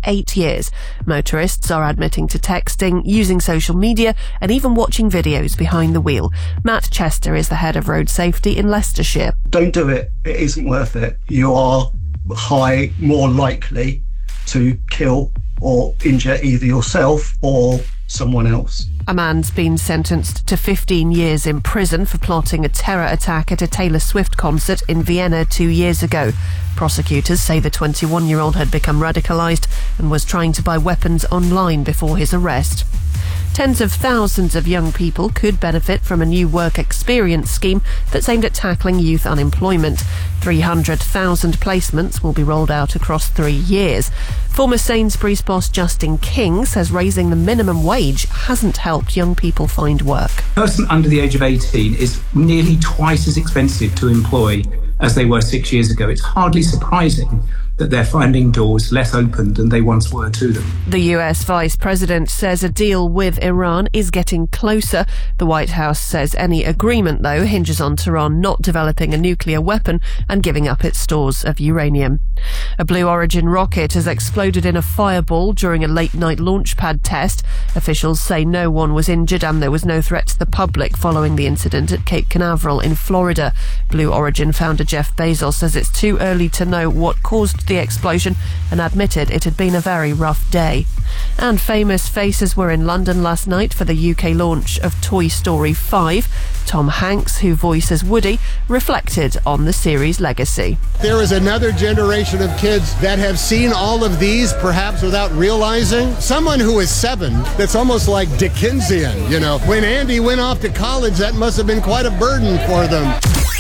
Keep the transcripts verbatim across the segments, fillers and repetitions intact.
eight years. Motorists are admitting to texting, using social media, and even watching videos behind the wheel. Matt Chester is the head of road safety in Leicestershire. Don't do it. It isn't worth it. You are high, more likely to kill or injure either yourself or someone else. A man's been sentenced to fifteen years in prison for plotting a terror attack at a Taylor Swift concert in Vienna two years ago. Prosecutors say the twenty-one-year-old had become radicalised and was trying to buy weapons online before his arrest. Tens of thousands of young people could benefit from a new work experience scheme that's aimed at tackling youth unemployment. three hundred thousand placements will be rolled out across three years. Former Sainsbury's boss Justin King says raising the minimum wage hasn't helped young people find work. A person under the age of eighteen is nearly twice as expensive to employ as they were six years ago. It's hardly surprising that they're finding doors less open than they once were to them. The U S Vice President says a deal with Iran is getting closer. The White House says any agreement, though, hinges on Tehran not developing a nuclear weapon and giving up its stores of uranium. A Blue Origin rocket has exploded in a fireball during a late-night launch pad test. Officials say no one was injured and there was no threat to the public following the incident at Cape Canaveral in Florida. Blue Origin founder Jeff Bezos says it's too early to know what caused the explosion and admitted it had been a very rough day. And famous faces were in London last night for the U K launch of Toy Story five. Tom Hanks, who voices Woody, reflected on the series' legacy. There is another generation of kids that have seen all of these, perhaps without realizing. Someone who is seven, that's almost like Dickensian, you know. When Andy went off to college, that must have been quite a burden for them.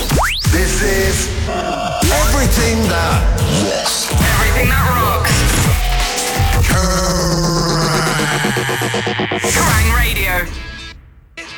This is everything that rocks. Everything that rocks. Kerrang! Radio.